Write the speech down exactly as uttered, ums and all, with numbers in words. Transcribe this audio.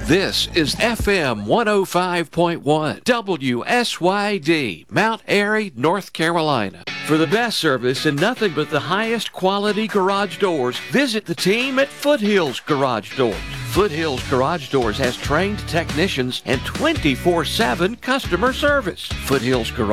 This is F M one oh five point one, W S Y D, Mount Airy, North Carolina. For the best service and nothing but the highest quality garage doors, visit the team at Foothills Garage Doors. Foothills Garage Doors has trained technicians and twenty-four seven customer service. Foothills Garage